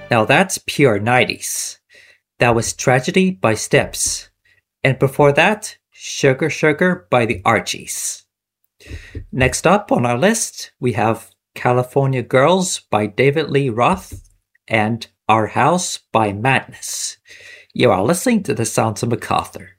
Now that's pure 90s. That was Tragedy by Steps. And before that, Sugar Sugar by the Archies. Next up on our list, we have California Girls by David Lee Roth and Our House by Madness. You are listening to The Sounds of MacArthur.